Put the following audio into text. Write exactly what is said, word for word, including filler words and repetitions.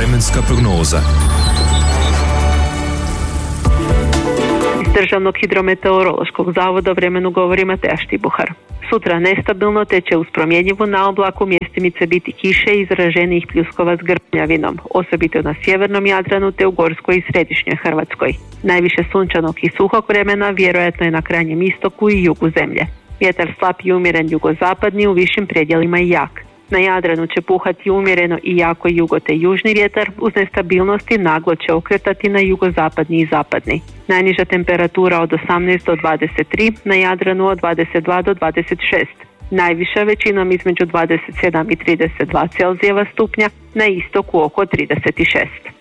vremenska prognoza. Iz Državnog hidrometeorološkog zavoda o vremenu govori Mateja Štibuhar. Sutra nestabilno te će uz promjenjivu naoblaku mjestimice biti kiše i izraženijih pljuskova s grmljavinom, osobito na sjevernom Jadranu te u Gorskoj i središnjoj Hrvatskoj. Najviše sunčanog i suhog vremena vjerojatno je na krajnjem istoku i jugu zemlje. Vjetar slab i umjeren jugozapadni, u višim predjelima i jak. Na Jadranu će puhati umjereno i jako jugo te južni vjetar, uz nestabilnosti naglo će okretati na jugozapadni i zapadni. Najniža temperatura od osamnaest do dvadeset tri, na Jadranu od dvadeset dva do dvadeset šest. Najviša većinom između dvadeset sedam i trideset dva Celzijeva stupnja, na istoku oko trideset šest.